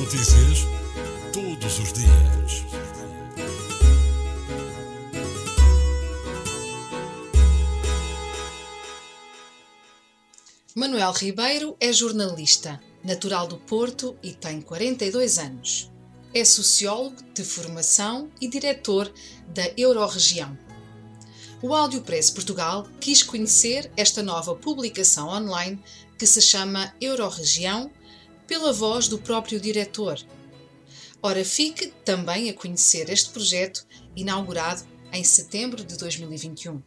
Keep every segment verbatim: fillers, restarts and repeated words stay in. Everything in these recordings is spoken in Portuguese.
notícias todos os dias. Manuel Ribeiro é jornalista, natural do Porto e tem quarenta e dois anos. É sociólogo de formação e diretor da Euroregião. O Audiopress Portugal quis conhecer esta nova publicação online que se chama Euroregião, pela voz do próprio diretor. Ora, fique também a conhecer este projeto inaugurado em setembro de dois mil e vinte e um.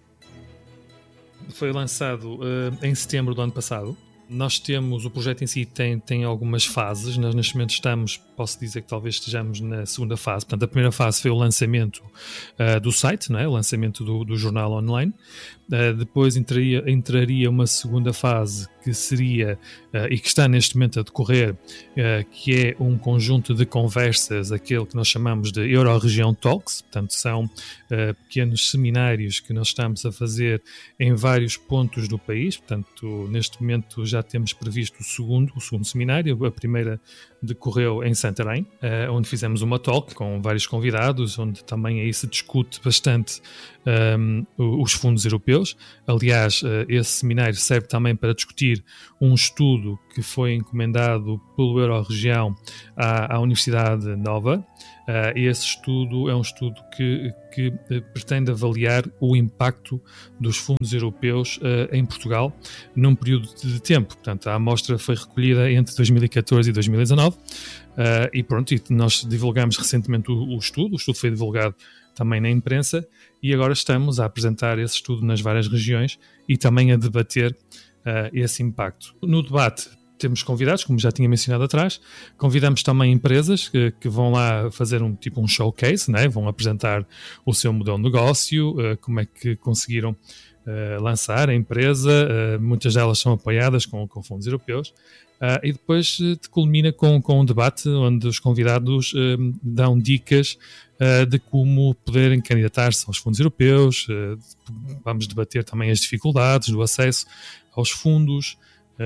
Foi lançado uh, em setembro do ano passado. Nós temos, o projeto em si tem, tem algumas fases. Nós neste momento estamos, posso dizer que talvez estejamos na segunda fase. Portanto, a primeira fase foi o lançamento uh, do site, não é? O lançamento do, do jornal online. Uh, depois entraria, entraria uma segunda fase que seria, uh, e que está neste momento a decorrer, uh, que é um conjunto de conversas, aquele que nós chamamos de Euroregião Talks. Portanto, são uh, pequenos seminários que nós estamos a fazer em vários pontos do país. Portanto, neste momento já Já temos previsto o segundo, o segundo seminário. A primeira decorreu em Santarém, uh, onde fizemos uma talk com vários convidados, onde também aí se discute bastante um, os fundos europeus. Aliás, uh, esse seminário serve também para discutir um estudo que foi encomendado pelo Euroregião à, à Universidade Nova. Uh, esse estudo é um estudo que, que uh, pretende avaliar o impacto dos fundos europeus uh, em Portugal num período de tempo. Portanto, a amostra foi recolhida entre dois mil e catorze e dois mil e dezanove uh, e pronto, e nós divulgamos recentemente o, o estudo. O estudo foi divulgado também na imprensa e agora estamos a apresentar esse estudo nas várias regiões e também a debater uh, esse impacto. No debate temos convidados, como já tinha mencionado atrás. Convidamos também empresas que, que vão lá fazer um tipo um showcase, né? Vão apresentar o seu modelo de negócio, uh, como é que conseguiram uh, lançar a empresa. Uh, muitas delas são apoiadas com, com fundos europeus. Uh, e depois uh, culmina com, com um debate onde os convidados uh, dão dicas uh, de como poderem candidatar-se aos fundos europeus. Uh, vamos debater também as dificuldades do acesso aos fundos.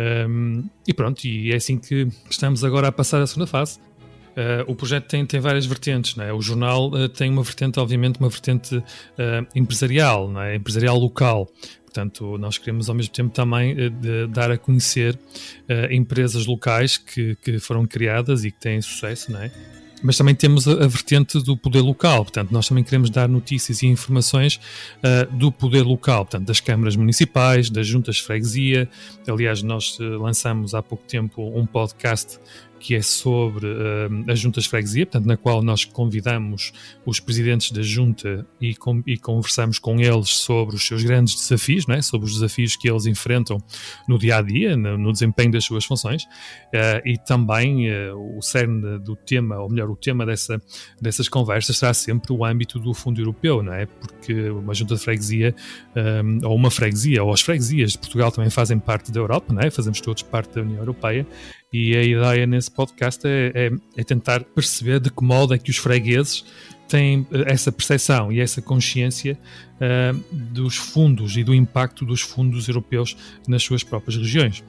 Um, e pronto, e é assim que estamos agora a passar a segunda fase. Uh, o projeto tem, tem várias vertentes, não é? O jornal uh, tem uma vertente, obviamente, uma vertente uh, empresarial, não é? Empresarial local. Portanto, nós queremos ao mesmo tempo também uh, de dar a conhecer uh, empresas locais que, que foram criadas e que têm sucesso, não é? Mas também temos a, a vertente do poder local. Portanto, nós também queremos dar notícias e informações uh, do poder local, portanto, das câmaras municipais, das juntas de freguesia. Aliás, nós uh, lançamos há pouco tempo um podcast que é sobre uh, as juntas de freguesia, portanto, na qual nós convidamos os presidentes da junta e, com, e conversamos com eles sobre os seus grandes desafios, não é? Sobre os desafios que eles enfrentam no dia-a-dia, no, no desempenho das suas funções, uh, e também uh, o cerne do tema, ou melhor, o tema dessa, dessas conversas será sempre o âmbito do Fundo Europeu, não é? Porque uma junta de freguesia, um, ou uma freguesia, ou as freguesias de Portugal também fazem parte da Europa, não é? Fazemos todos parte da União Europeia. E a ideia nesse podcast é, é, é tentar perceber de que modo é que os fregueses têm essa percepção e essa consciência uh, dos fundos e do impacto dos fundos europeus nas suas próprias regiões.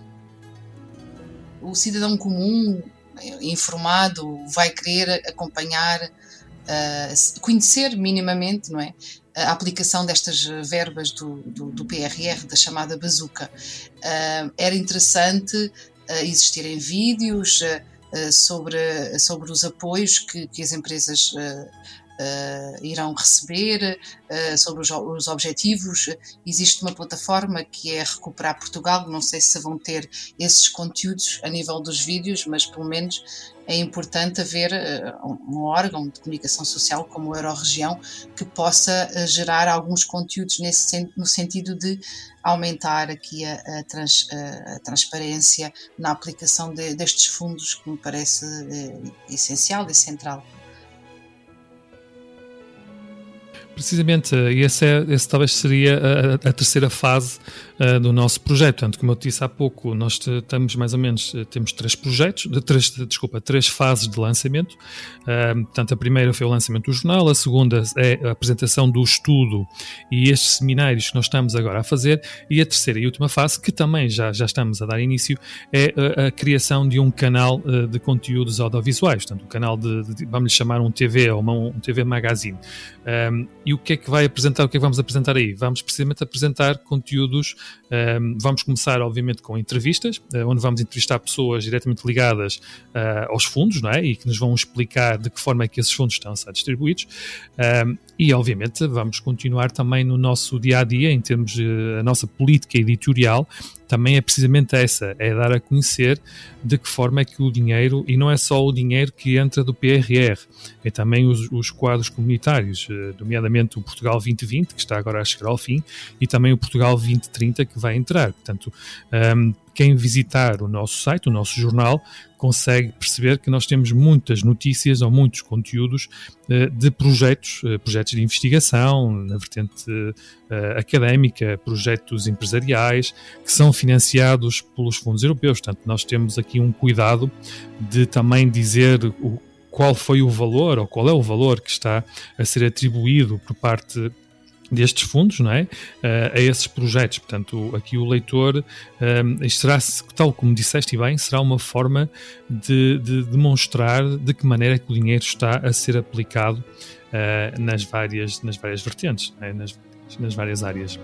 O cidadão comum, informado, vai querer acompanhar, uh, conhecer minimamente, não é? A aplicação destas verbas do, do, do P R R, da chamada bazuca. Uh, era interessante Uh, existirem vídeos uh, uh, sobre, uh, sobre os apoios que, que as empresas uh, uh, irão receber, uh, sobre os, os objetivos. Existe uma plataforma que é Recuperar Portugal, não sei se vão ter esses conteúdos a nível dos vídeos, mas pelo menos é importante haver uh, um órgão de comunicação social como a Euroregião que possa uh, gerar alguns conteúdos nesse, no sentido de aumentar aqui a, a, trans, a, a transparência na aplicação de, destes fundos, que me parece uh, essencial e central. Precisamente, esse, é, esse talvez seria a, a terceira fase uh, do nosso projeto. Portanto, como eu te disse há pouco, nós estamos mais ou menos, temos três projetos, três, desculpa, três fases de lançamento. Uh, portanto, a primeira foi o lançamento do jornal, a segunda é a apresentação do estudo e estes seminários que nós estamos agora a fazer, e a terceira e última fase, que também já, já estamos a dar início, é a, a criação de um canal uh, de conteúdos audiovisuais. Portanto, um canal de, de vamos lhe chamar um T V ou uma, um T V Magazine. Um, e o que é que vai apresentar, o que é que vamos apresentar aí? Vamos precisamente apresentar conteúdos, um, vamos começar obviamente com entrevistas, uh, onde vamos entrevistar pessoas diretamente ligadas uh, aos fundos, não é? E que nos vão explicar de que forma é que esses fundos estão a ser distribuídos, um, e obviamente vamos continuar também no nosso dia-a-dia, em termos de a nossa política editorial, também é precisamente essa, é dar a conhecer de que forma é que o dinheiro, e não é só o dinheiro que entra do P R R, é também os, os quadros comunitários, nomeadamente o Portugal vinte vinte, que está agora a chegar ao fim, e também o Portugal vinte trinta, que vai entrar. Portanto, um, quem visitar o nosso site, o nosso jornal, consegue perceber que nós temos muitas notícias ou muitos conteúdos uh, de projetos, uh, projetos de investigação, na vertente uh, académica, projetos empresariais, que são financiados pelos fundos europeus. Portanto, nós temos aqui um cuidado de também dizer o, qual foi o valor, ou qual é o valor que está a ser atribuído por parte destes fundos, não é? Uh, a esses projetos. Portanto, aqui o leitor, um, será, tal como disseste bem, será uma forma de, de demonstrar de que maneira é que o dinheiro está a ser aplicado uh, nas, várias, nas várias vertentes, não é? nas, nas várias áreas.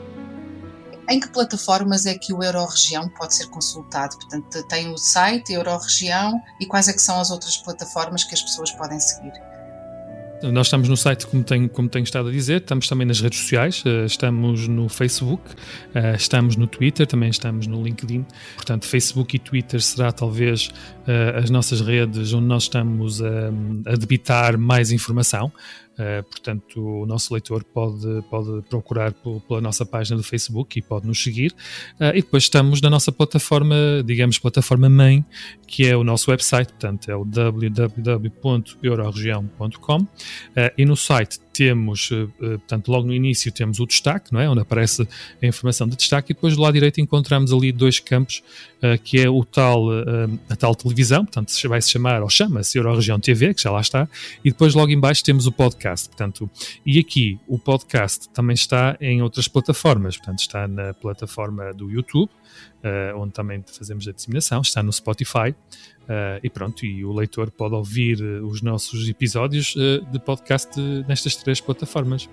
Em que plataformas é que o Euroregião pode ser consultado? Portanto, tem o site Euroregião, e quais é que são as outras plataformas que as pessoas podem seguir? Nós estamos no site, como tenho, como tenho estado a dizer, estamos também nas redes sociais, estamos no Facebook, estamos no Twitter, também estamos no LinkedIn. Portanto, Facebook e Twitter será talvez as nossas redes onde nós estamos a, a debitar mais informação. Uh, portanto, o nosso leitor pode, pode procurar p- pela nossa página do Facebook e pode nos seguir. Uh, e depois estamos na nossa plataforma, digamos, plataforma mãe, que é o nosso website, portanto, é o w w w ponto euroregião ponto com. Uh, e no site temos, uh, portanto, logo no início temos o destaque, não é? Onde aparece a informação de destaque, e depois do lado direito encontramos ali dois campos, uh, que é o tal, uh, a tal televisão, portanto, vai-se chamar, ou chama-se Euroregião T V, que já lá está, e depois logo em baixo temos o podcast. Portanto, e aqui o podcast também está em outras plataformas, portanto está na plataforma do YouTube, uh, onde também fazemos a disseminação, está no Spotify, uh, e pronto, e o leitor pode ouvir uh, os nossos episódios uh, de podcast uh, nestas três plataformas.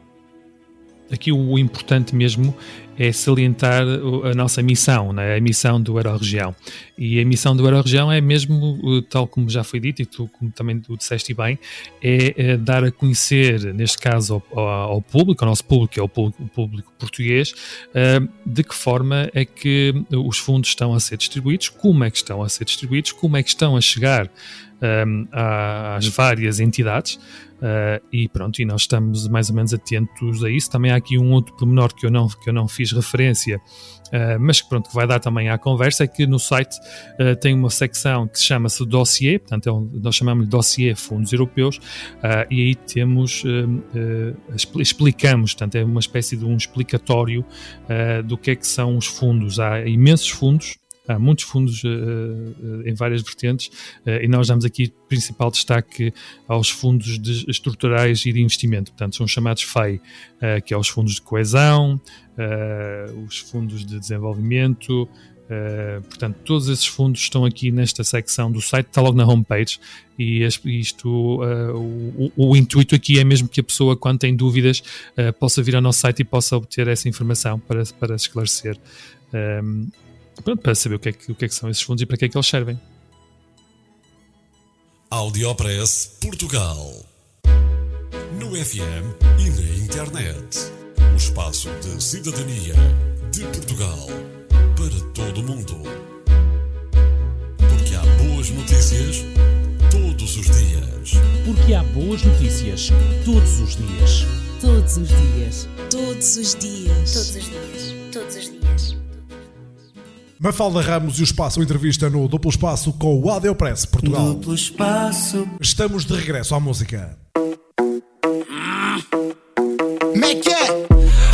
Aqui o importante mesmo é salientar a nossa missão, né? A missão do Euroregião. E a missão do Euroregião é mesmo, tal como já foi dito, e tu como também tu disseste bem, é, é dar a conhecer, neste caso ao, ao público, ao nosso público, que é o público, o público português, uh, de que forma é que os fundos estão a ser distribuídos, como é que estão a ser distribuídos, como é que estão a chegar um, às várias entidades. Uh, e pronto, e nós estamos mais ou menos atentos a isso. Também há aqui um outro pormenor que eu não, que eu não fiz referência, uh, mas que pronto, que vai dar também à conversa, é que no site uh, tem uma secção que chama-se dossiê, portanto é um, nós chamamos-lhe dossiê Fundos Europeus, uh, e aí temos, uh, uh, explicamos, portanto é uma espécie de um explicatório uh, do que é que são os fundos. Há imensos fundos, há muitos fundos uh, uh, em várias vertentes, uh, e nós damos aqui principal destaque aos fundos de, estruturais e de investimento, portanto são chamados F E I, uh, que é os fundos de coesão, uh, os fundos de desenvolvimento, uh, portanto todos esses fundos estão aqui nesta secção do site, está logo na homepage, e isto, uh, o, o, o intuito aqui é mesmo que a pessoa, quando tem dúvidas, uh, possa vir ao nosso site e possa obter essa informação para, para esclarecer. Um, Pronto, para saber o que, é que, o que é que são esses fundos e para que é que eles servem. Audiopress Portugal. No F M e na internet. O espaço de cidadania de Portugal para todo o mundo. Porque há boas notícias todos os dias. Porque há boas notícias todos os dias. Todos os dias. Todos os dias. Todos os dias. Todos os dias. Mafalda Ramos e o Espaço entrevista no Duplo Espaço com o Audiopress Portugal. Duplo Espaço. Estamos de regresso à música.